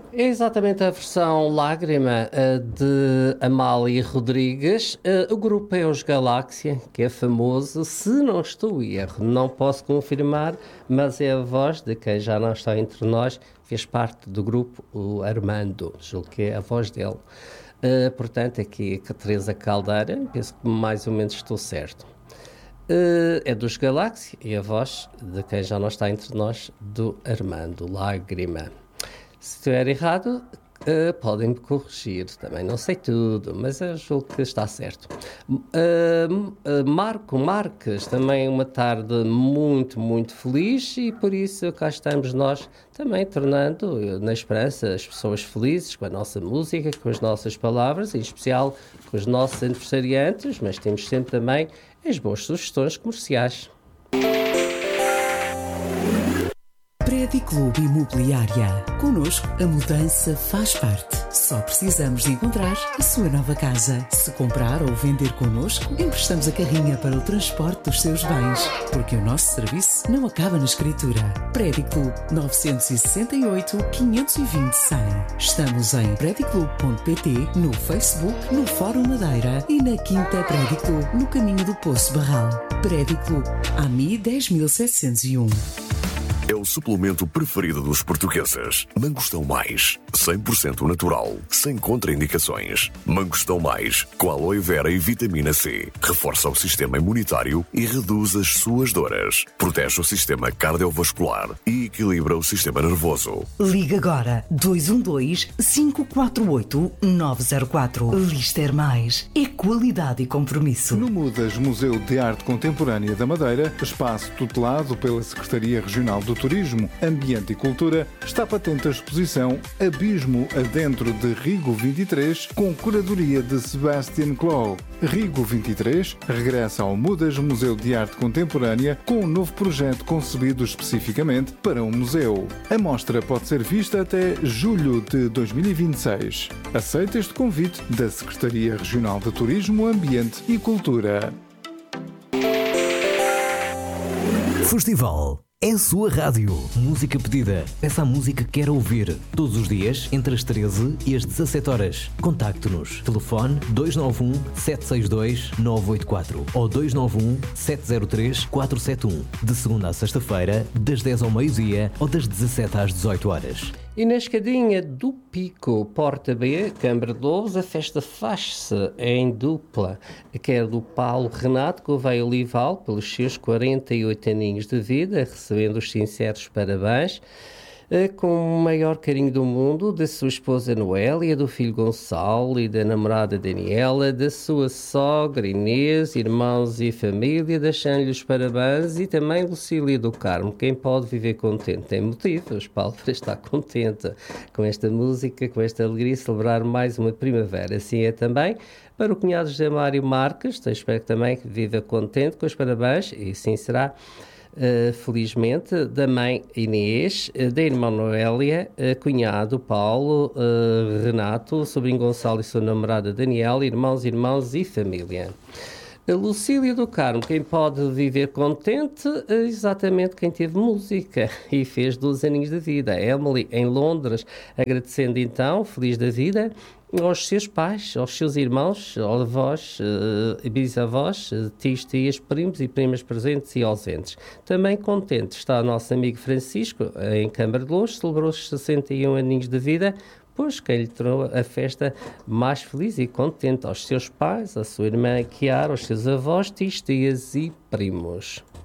É exatamente a versão Lágrima de Amália Rodrigues. O grupo é os Galáxia, que é famoso. Se não estou em erro, não posso confirmar, mas é a voz de quem já não está entre nós, fez parte do grupo, o Armando, julgo que é a voz dele. Portanto, aqui a Teresa Caldeira, penso que mais ou menos estou certo. É dos Galáxia e a voz de quem já não está entre nós, do Armando, Lágrima. Se estiver errado, podem-me corrigir. Também não sei tudo, mas eu julgo que está certo. Marco Marques, também uma tarde muito, muito feliz e por isso cá estamos nós também tornando, na esperança, as pessoas felizes com a nossa música, com as nossas palavras, em especial com os nossos aniversariantes, mas temos sempre também as boas sugestões comerciais. Prédio Clube Imobiliária. Connosco, a mudança faz parte. Só precisamos de encontrar a sua nova casa. Se comprar ou vender connosco, emprestamos a carrinha para o transporte dos seus bens. Porque o nosso serviço não acaba na escritura. Prédio Clube 968 520 100. Estamos em prediclube.pt, no Facebook, no Fórum Madeira e na Quinta Prédio Clube, no caminho do Poço Barral. Prédio Clube, AMI 10701. É o suplemento preferido dos portugueses. Mangostão Mais, 100% natural, sem contraindicações. Mangostão Mais, com aloe vera e vitamina C. Reforça o sistema imunitário e reduz as suas dores. Protege o sistema cardiovascular e equilibra o sistema nervoso. Liga agora 212-548-904. Lister Mais. É qualidade e compromisso. No Mudas Museu de Arte Contemporânea da Madeira, espaço tutelado pela Secretaria Regional do Turismo, Ambiente e Cultura, está patente a exposição Abismo Adentro de Rigo 23, com curadoria de Sebastian Clough. Rigo 23 regressa ao Mudas Museu de Arte Contemporânea com um novo projeto concebido especificamente para um museu. A mostra pode ser vista até julho de 2026. Aceita este convite da Secretaria Regional de Turismo, Ambiente e Cultura. Festival é a sua rádio. Música pedida. Peça a música que quer ouvir. Todos os dias, entre as 13 e as 17 horas. Contacte-nos. Telefone 291-762-984 ou 291-703-471. De segunda a sexta-feira, das 10 ao meio-dia ou das 17 às 18 horas. E na escadinha do Pico, Porta B, Câmara de Lobos, a festa faz-se em dupla, que é do Paulo Renato Gouveia Olival, pelos seus 48 aninhos de vida, recebendo os sinceros parabéns, com o maior carinho do mundo, da sua esposa Noélia, do filho Gonçalo e da namorada Daniela, da sua sogra Inês, irmãos e família, deixando-lhe os parabéns, e também Lucília do Carmo. Quem pode viver contente tem motivos, Paulo, para estar contente com esta música, com esta alegria, celebrar mais uma primavera. Assim é também para o cunhado José Mário Marques, espero que também viva contente com os parabéns, e assim será. Felizmente, da mãe Inês, da irmã Noélia, cunhado Paulo, Renato, sobrinho Gonçalo e sua namorada Daniela, irmãos e família. A Lucília do Carmo, quem pode viver contente, exatamente quem teve música e fez 12 aninhos de vida. A Emily, em Londres, agradecendo então, feliz da vida, aos seus pais, aos seus irmãos, aos avós, bisavós, tios, tias, primos e primas presentes e ausentes. Também contente está o nosso amigo Francisco, em Câmara de Lobos, celebrou os 61 aninhos de vida, pois quem lhe tornou a festa mais feliz e contente, aos seus pais, à sua irmã Chiara, aos seus avós, tios, tias e primos.